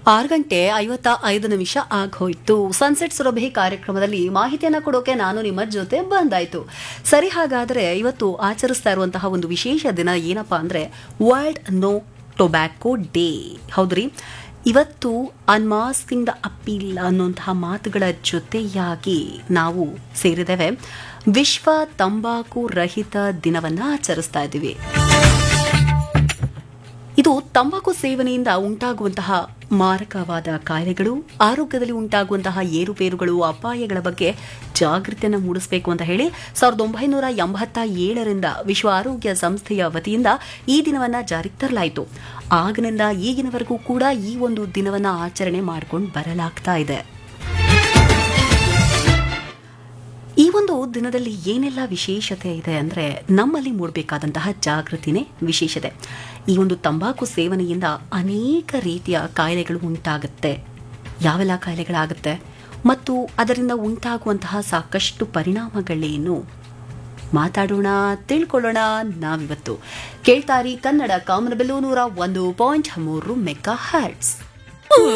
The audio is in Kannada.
6:55 ಆಗೋಯ್ತು. ಸನ್ಸೆಟ್ ಸುರಭಿ ಕಾರ್ಯಕ್ರಮದಲ್ಲಿ ಮಾಹಿತಿಯನ್ನು ಕೊಡೋಕೆ ನಾನು ನಿಮ್ಮ ಜೊತೆ ಬಂದಾಯ್ತು. ಸರಿ, ಹಾಗಾದರೆ ಇವತ್ತು ಆಚರಿಸ್ತಾ ಇರುವಂತಹ ಒಂದು ವಿಶೇಷ ದಿನ ಏನಪ್ಪಾ ಅಂದ್ರೆ ವರ್ಲ್ಡ್ ನೋ ಟೊಬ್ಯಾಕೋ ಡೇ. ಹೌದ್ರಿ, ಇವತ್ತು ಅನ್ಮಾಸ್ಕಿಂಗ್ ದ ಅಪೀಲ್ ಅನ್ನುವಂತಹ ಮಾತುಗಳ ಜೊತೆಯಾಗಿ ನಾವು ಸೇರಿದ್ದೇವೆ ವಿಶ್ವ ತಂಬಾಕು ರಹಿತ ದಿನವನ್ನ ಆಚರಿಸ್ತಾ ಇದ್ದೀವಿ. ಇದು ತಂಬಾಕು ಸೇವನೆಯಿಂದ ಉಂಟಾಗುವಂತಹ ಮಾರಕವಾದ ಕಾಯಿಲೆಗಳು, ಆರೋಗ್ಯದಲ್ಲಿ ಉಂಟಾಗುವಂತಹ ಏರುಪೇರುಗಳು, ಅಪಾಯಗಳ ಬಗ್ಗೆ ಜಾಗೃತಿಯನ್ನು ಮೂಡಿಸಬೇಕು ಅಂತ ಹೇಳಿ 1987ರಿಂದ ವಿಶ್ವ ಆರೋಗ್ಯ ಸಂಸ್ಥೆಯ ವತಿಯಿಂದ ಈ ದಿನವನ್ನ ಜಾರಿಗೆ ತರಲಾಯಿತು. ಆಗಿನಿಂದ ಈಗಿನವರೆಗೂ ಕೂಡ ಈ ಒಂದು ದಿನವನ್ನ ಆಚರಣೆ ಮಾಡಿಕೊಂಡು ಬರಲಾಗ್ತಾ ಇದೆ. ಈ ಒಂದು ದಿನದಲ್ಲಿ ಏನೆಲ್ಲ ವಿಶೇಷತೆ ಇದೆ ಅಂದರೆ ನಮ್ಮಲ್ಲಿ ಮೂಡಬೇಕಾದಂತಹ ಜಾಗೃತಿನೇ ವಿಶೇಷತೆ. ಈ ಒಂದು ತಂಬಾಕು ಸೇವನೆಯಿಂದ ಅನೇಕ ರೀತಿಯ ಕಾಯಿಲೆಗಳು ಉಂಟಾಗುತ್ತೆ. ಯಾವೆಲ್ಲ ಕಾಯಿಲೆಗಳಾಗುತ್ತೆ ಮತ್ತು ಅದರಿಂದ ಉಂಟಾಗುವಂತಹ ಸಾಕಷ್ಟು ಪರಿಣಾಮಗಳೇನು ಮಾತಾಡೋಣ, ತಿಳ್ಕೊಳ್ಳೋಣ ನಾವಿವತ್ತು. ಕೇಳ್ತಾರಿ ಕನ್ನಡ ಕಾಮನಬಿಲ್ಲು 101.3 ಮೆಗಾ ಹರ್ಟ್ಸ್.